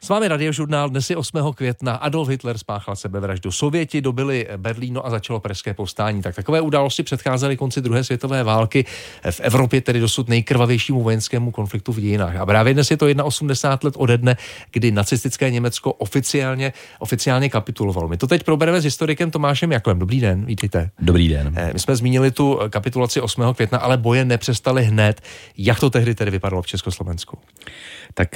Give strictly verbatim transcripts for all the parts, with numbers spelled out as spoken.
S vámi Radiožurnál, dnes je osmého května, Adolf Hitler spáchal sebevraždu, Sověti dobili Berlíno a začalo pražské povstání. Tak takové události předcházely konci druhé světové války, v Evropě tedy dosud nejkrvavějšímu vojenskému konfliktu v dějinách. A právě dnes je to osmdesát jedna let ode dne, kdy nacistické Německo oficiálně, oficiálně kapitulovalo. My to teď probereme s historikem Tomášem Jaklem. Dobrý den, vítejte. Dobrý den. My jsme zmínili tu kapitulaci osmého května, ale boje nepřestaly hned. Jak to tehdy tedy vypadalo v Československu? Tak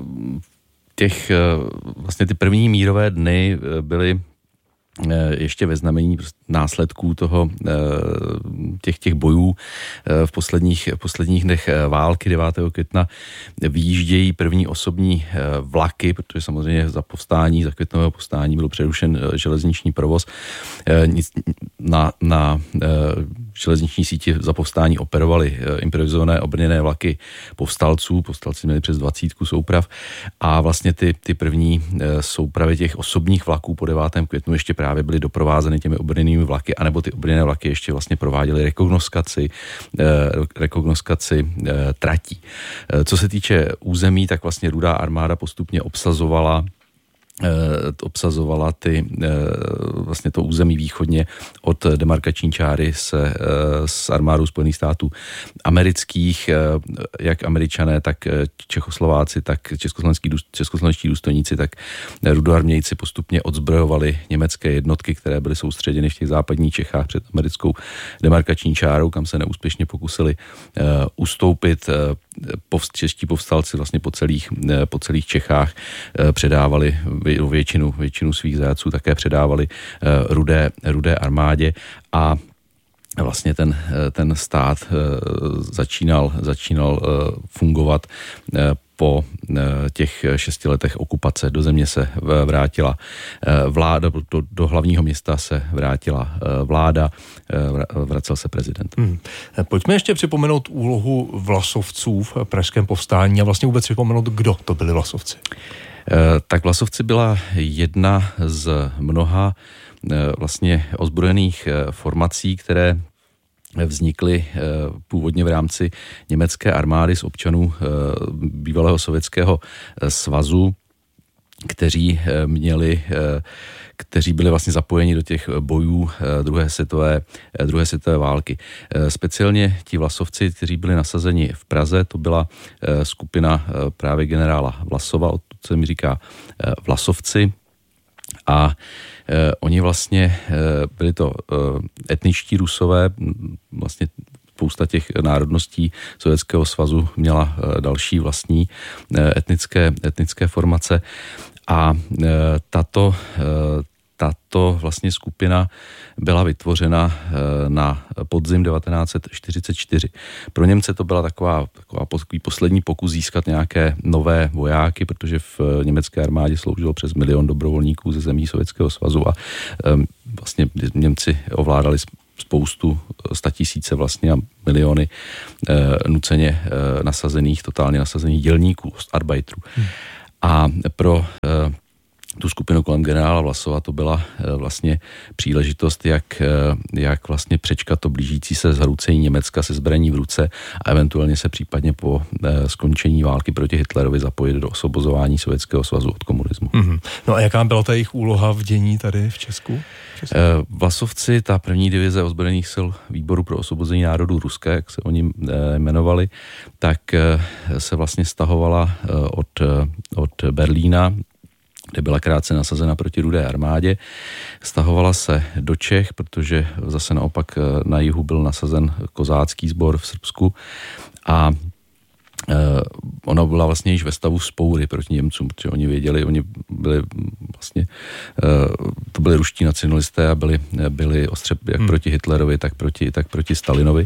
těch vlastně ty první mírové dny byly ještě ve znamení následků toho, těch, těch bojů v posledních, v posledních dnech války. Devátého května vyjíždějí první osobní vlaky, protože samozřejmě za povstání, za květnového povstání byl přerušen železniční provoz. Na, na železniční síti za povstání operovaly improvizované obrněné vlaky povstalců. Povstalci měli přes dvacítku souprav a vlastně ty, ty první soupravy těch osobních vlaků po devátém květnu ještě právě byly doprovázeny těmi obrněnými vlaky, anebo ty obrněné vlaky ještě vlastně prováděly rekognoskaci, rekognoskaci tratí. Co se týče území, tak vlastně Rudá armáda postupně obsazovala obsazovala ty, vlastně to území východně od demarkační čáry se, s armádou Spojených států amerických, jak Američané, tak Čechoslováci, tak československý, českoslovenští důstojníci, tak rudoarmějci postupně odzbrojovali německé jednotky, které byly soustředěny v těch západních Čechách před americkou demarkační čárou, kam se neúspěšně pokusili ustoupit. Čeští povstalci vlastně po celých, po celých Čechách předávali většinu, většinu svých zajatců, také předávali rudé, rudé armádě a vlastně ten, ten stát začínal, začínal fungovat po těch šesti letech okupace. Do země se vrátila vláda, do, do hlavního města se vrátila vláda, vracel se prezident. Hmm. Pojďme ještě připomenout úlohu Vlasovců v pražském povstání a vlastně vůbec připomenout, kdo to byli Vlasovci. Tak Vlasovci byla jedna z mnoha vlastně ozbrojených formací, které vznikly původně v rámci německé armády z občanů bývalého Sovětského svazu, kteří měli, kteří byli vlastně zapojeni do těch bojů druhé světové, druhé světové války. Speciálně ti Vlasovci, kteří byli nasazeni v Praze, to byla skupina právě generála Vlasova, odtud se mi říká Vlasovci, a eh, oni vlastně eh, byli to eh, etničtí Rusové, vlastně spousta těch národností Sovětského svazu měla eh, další vlastní eh, etnické, etnické formace a eh, tato eh, Tato vlastně skupina byla vytvořena na podzim devatenáct set čtyřicet čtyři. Pro Němce to byla taková, taková poslední pokus získat nějaké nové vojáky, protože v německé armádě sloužilo přes milion dobrovolníků ze zemí Sovětského svazu a vlastně Němci ovládali spoustu, statisíce vlastně a miliony nuceně nasazených, totálně nasazených dělníků, Ostarbeiterů. Hmm. A pro tu skupinu kolem generála Vlasova to byla vlastně příležitost, jak, jak vlastně přečkat to blížící se zhroucení Německa se zbraní v ruce a eventuálně se případně po skončení války proti Hitlerovi zapojit do osvobozování Sovětského svazu od komunismu. Mm-hmm. No a jaká byla ta jejich úloha v dění tady v Česku? Česku? Vlasovci, ta první divize ozbrojených sil Výboru pro osvobození národů Ruské, jak se oni jmenovali, tak se vlastně stahovala od, od Berlína, kde byla krátce nasazena proti Rudé armádě. Stahovala se do Čech, protože zase naopak na jihu byl nasazen kozácký sbor v Srbsku a eh, ona byla vlastně již ve stavu vzpoury proti Němcům, protože oni věděli, oni byli vlastně, eh, to byli ruští nacionalisté a byli, byli ostře jak hmm. proti Hitlerovi, tak proti, tak proti Stalinovi.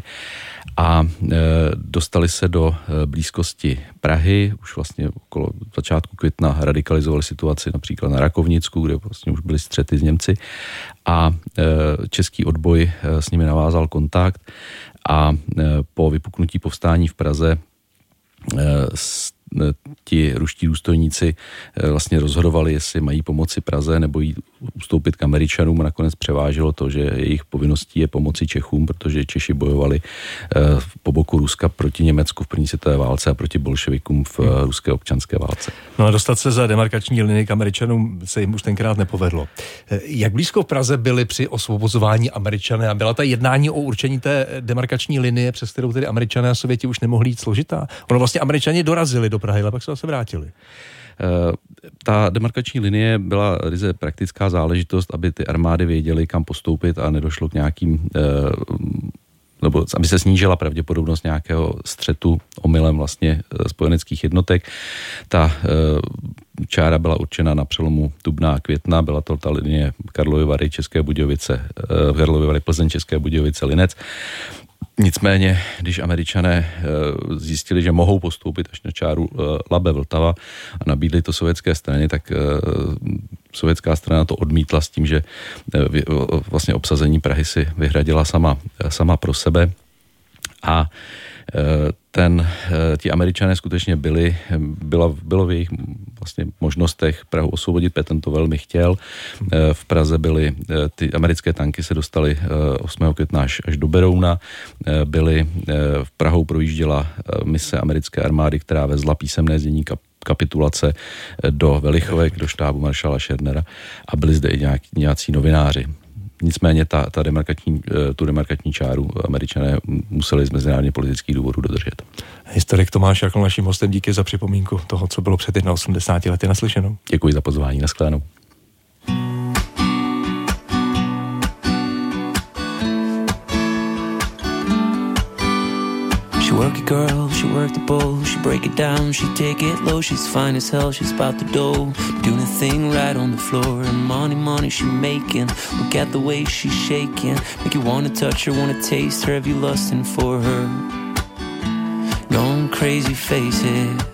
A e, dostali se do e, blízkosti Prahy, už vlastně okolo začátku května radikalizovali situaci například na Rakovnicku, kde vlastně už byly střety s Němci a e, český odboj e, s nimi navázal kontakt a e, po vypuknutí povstání v Praze e, s, e, ti ruští důstojníci e, vlastně rozhodovali, jestli mají pomoci Praze nebo jí ustoupit k Američanům a nakonec převážilo to, že jejich povinností je pomoci Čechům, protože Češi bojovali po boku Ruska proti Německu v první světové válce a proti bolševikům v ruské občanské válce. No a dostat se za demarkační linii k Američanům se jim už tenkrát nepovedlo. Jak blízko v Praze byli při osvobozování Američané a byla ta jednání o určení té demarkační linie, přes kterou tedy Američané a Sověti už nemohli jít složitá? Ono vlastně Američani dorazili do Prahy, ale pak se zase vrátili. Ta demarkační linie byla ryze praktická záležitost, aby ty armády věděly, kam postoupit a nedošlo k nějakým, nebo aby se snížila pravděpodobnost nějakého střetu omylem vlastně spojeneckých jednotek. Ta čára byla určena na přelomu dubna a května, byla to ta linie Karlovy Vary, České Budějovice, Karlovy Vary, Plzeň, České Budějovice, Linec. Nicméně, když Američané zjistili, že mohou postoupit až na čáru Labe Vltava a nabídli to sovětské straně, tak sovětská strana to odmítla s tím, že vlastně obsazení Prahy si vyhradila sama, sama pro sebe. A ten, ti Američané skutečně byli, bylo, bylo v jejich vlastně možnostech Prahu osvobodit, Petain to velmi chtěl. V Praze byly, ty americké tanky se dostaly osmého května až, až do Berouna. Byly, v Prahou projížděla mise americké armády, která vezla písemné znění kap, kapitulace do Velichovek, do štábu maršála Schernera a byli zde i nějak, nějací novináři. Nicméně ta, ta demarkační, tu demarkační čáru Američané museli z mezinárodně politických důvodů dodržet. Historik Tomáš Jakl naším hostem, díky za připomínku toho, co bylo před osmdesáti lety naslyšenou. Děkuji za pozvání, nashledanou. She work it, girl, she work the bowl, she break it down, she take it low, she's fine as hell, she's about the dough, doing a thing right on the floor, and money, money she making, look at the way she's shaking, make you wanna touch her, wanna taste her, have you lusting for her, going crazy, face it.